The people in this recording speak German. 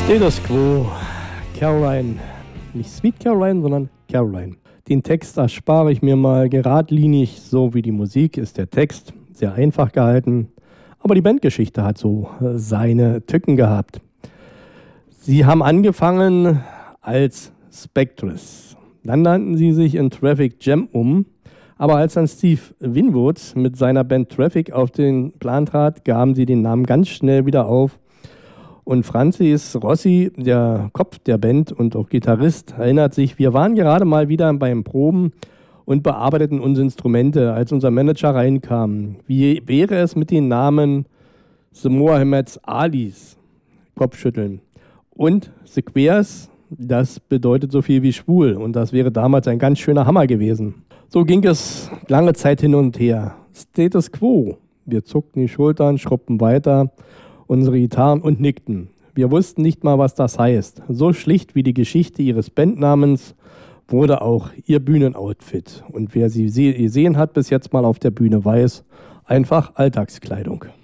Status Quo, Caroline, nicht Sweet Caroline, sondern Caroline. Den Text erspare ich mir mal geradlinig, so wie die Musik ist der Text, sehr einfach gehalten. Aber die Bandgeschichte hat so seine Tücken gehabt. Sie haben angefangen als Spectres. Dann nannten sie sich in Traffic Jam um. Aber als dann Steve Winwood mit seiner Band Traffic auf den Plan trat, gaben sie den Namen ganz schnell wieder auf. Und Francis Rossi, der Kopf der Band und auch Gitarrist, erinnert sich, wir waren gerade mal wieder beim Proben und bearbeiteten unsere Instrumente, als unser Manager reinkam. Wie wäre es mit den Namen The Mohammeds Alis? Kopfschütteln. Und The Queers, das bedeutet so viel wie schwul. Und das wäre damals ein ganz schöner Hammer gewesen. So ging es lange Zeit hin und her. Status Quo. Wir zuckten die Schultern, schrubbten weiter unsere Gitarren und nickten. Wir wussten nicht mal, was das heißt. So schlicht wie die Geschichte ihres Bandnamens wurde auch ihr Bühnenoutfit. Und wer sie gesehen hat bis jetzt mal auf der Bühne weiß, einfach Alltagskleidung.